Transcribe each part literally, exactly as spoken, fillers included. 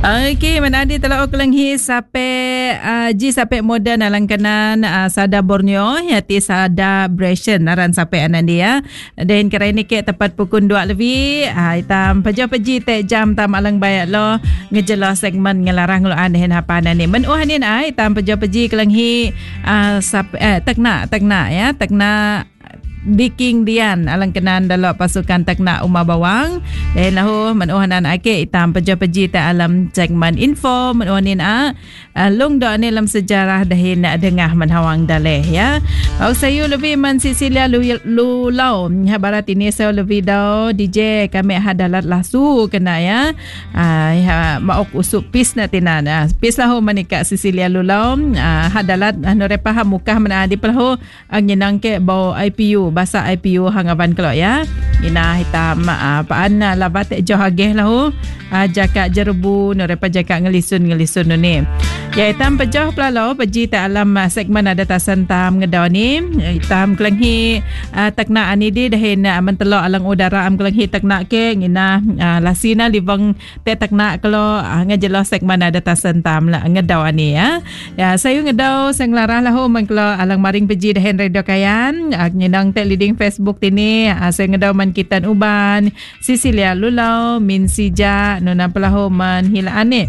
Okey, menadi telok kelenghi sampai uh, ji sampai modern alang kanan uh, sada Borneo yati sada Brescian naran sampai anan dia. Dan kira ini ke tepat pukul dua lebih uh, itam peja-peji tek jam tam alang bayat lo ngejelas segmen ngelarang lo aneh hapanan ni. Menuhanin ai itam peja-peji kelenghi uh, sampai eh tekna tekna ya, tekna Diking Dian alang kenan dalam pasukan teknak Umar Bawang dan lahu menuhanan ake itam peja-peji ta alam segmen info menuhanin a long do ni dalam sejarah dahin dengah menhawang daleh ya. Au sayu lebih man Cecilia Lulau barat ini saya lebih dau D J kami hadalat lasu kena ya. Ah ya maok usuk pis na tinan. Pis lahu manika Cecilia Lulau hadalat anu repah mukah mana di pelahu ang nyenangke bau I P U bahasa I P U hangaban kelok ya. Ina hitam uh, paan uh, labat jo hageh lahu uh, jakak jerbu no repa jakak ngelisun-ngelisun ni. Ya hitam pejoh pelalo peji ta alam uh, segmen ada tasan tam ngedau ni. Hitam kelenghi uh, tekna ani di dahin uh, mentelok alang udara am kelenghi tekna ke ngina uh, lasina libang te tekna kelo uh, ngejelo segmen ada tasan tam la ngedau ani ya. Ya sayu ngedau sang larah lahu mengkelo alang maring peji dahin Radio Kayan uh, nginang te leading Facebook tini uh, saya ngedau man kitan uban Cecilia Lulau min sija nona pelahu man hila ane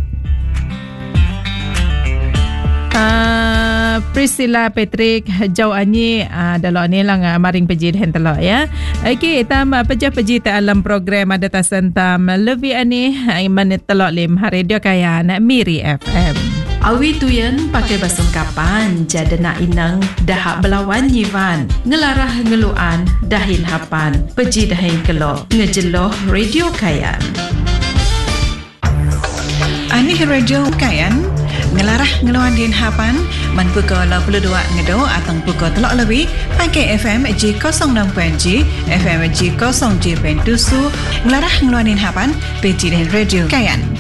uh, Priscilla Patrick jau anyi uh, dalam ni lang uh, maring peji hen telok ya. Okey tam uh, peja-peji ta alam program ada tasan tam lebih ani uh, man telok lim Radio Kayan Miri F M. Awi tuyen pakai basung kapan jada nak inang dahak belawan yivan ngelarah ngeluan dahin hapan peji dahin kelok ngejeloh Radio Kayan. Anih Radio Kayan ngelarah ngeluan din hapan man pukul dua puluh dua ngedo atau pukul telok lebih pakai F M J kosong enam titik G F M J kosong J tujuh ngelarah ngeluan din hapan peji dahin Radio Kayan.